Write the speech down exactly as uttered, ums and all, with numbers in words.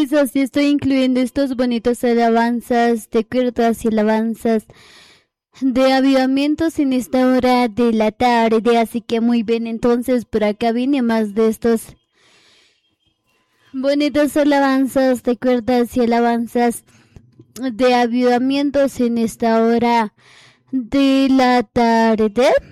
pues así estoy incluyendo estos bonitos alabanzas, de acuerdas y alabanzas de avivamientos en esta hora de la tarde. Así que muy bien, entonces por acá viene más de estos bonitos alabanzas, de acuerdas y alabanzas de avivamientos en esta hora de la tarde.